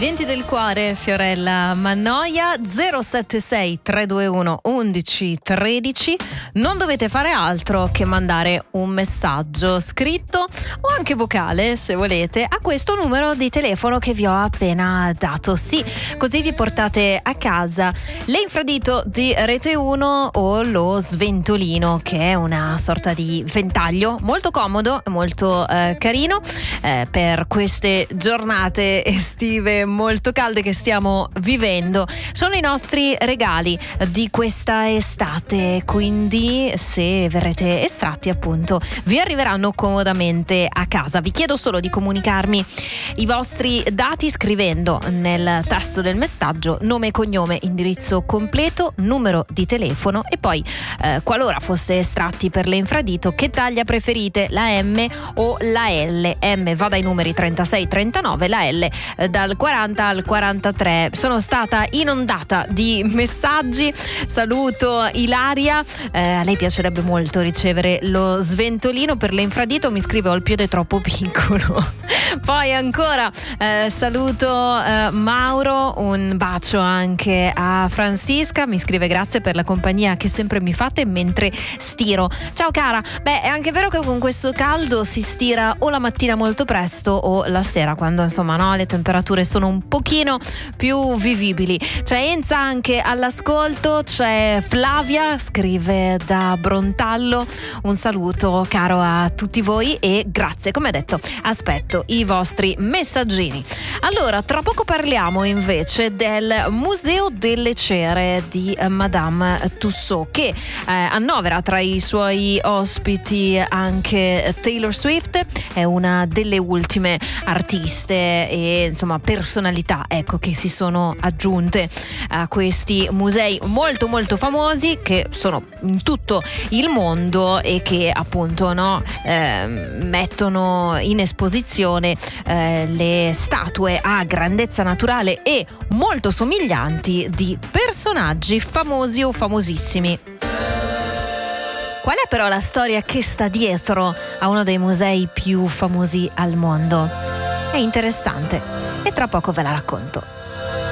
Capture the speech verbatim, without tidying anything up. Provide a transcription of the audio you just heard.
Venti del cuore, Fiorella Mannoia. Zero sette sei tre due uno undici tredici. Non dovete fare altro che mandare un messaggio scritto o anche vocale, se volete, a questo numero di telefono che vi ho appena dato. Sì, così vi portate a casa l'infradito di Rete uno o lo sventolino, che è una sorta di ventaglio molto comodo e molto eh, carino eh, per queste giornate estive molto calde che stiamo vivendo. Sono i nostri regali di questa estate, quindi se verrete estratti, appunto, vi arriveranno comodamente a casa. Vi chiedo solo di comunicarmi i vostri dati scrivendo nel testo del messaggio nome e cognome, indirizzo completo, numero di telefono e poi eh, qualora foste estratti per l'infradito, che taglia preferite, la M o la L. M va dai numeri trentasei trentanove, la L eh, dal quaranta al quarantatré. Sono stata inondata di messaggi. Saluto Ilaria, eh, a lei piacerebbe molto ricevere lo sventolino per l'infradito, mi scrive: ho il piede troppo piccolo. Poi ancora eh, saluto eh, Mauro, un bacio anche a Francisca, mi scrive: grazie per la compagnia che sempre mi fate mentre stiro. Ciao cara. Beh, è anche vero che con questo caldo si stira o la mattina molto presto o la sera, quando insomma no, le temperature sono un pochino più vivibili. C'è Enza anche all'ascolto, c'è Flavia, scrive da Brontallo. Un saluto caro a tutti voi e grazie, come detto aspetto i vostri messaggini. Allora, tra poco parliamo invece del Museo delle Cere di Madame Tussauds, che eh, annovera tra i suoi ospiti anche Taylor Swift. È una delle ultime artiste e insomma personalità, ecco, che si sono aggiunte a questi musei molto molto famosi che sono in tutto il mondo e che appunto no eh, mettono in esposizione eh, le statue a grandezza naturale e molto somiglianti di personaggi famosi o famosissimi. Qual è però la storia che sta dietro a uno dei musei più famosi al mondo? È interessante e tra poco ve la racconto.